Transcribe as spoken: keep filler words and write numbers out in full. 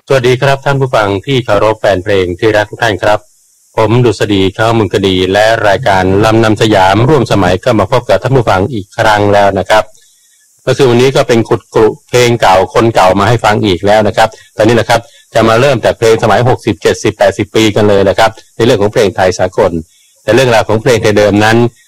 สวัสดีครับท่านผู้ฟังที่เคารพแฟนเพลงที่รักทุกท่านครับผมดุษฎีเข้ามุงคดีและรายการลำนำสยามร่วมสมัยก็มาพบกับท่านผู้ฟังอีกครั้งแล้วนะครับก็คือวันนี้ก็เป็นขุดกลุ่มเพลงเก่าคนเก่ามาให้ฟังอีกแล้วนะครับตอนนี้นะครับจะมาเริ่มจากเพลงสมัยหกสิบ เจ็ดสิบ แปดสิบปีกันเลยนะครับในเรื่องของเพลงไทยสากลแต่เรื่องราวของเพลงไทยเดิมนั้น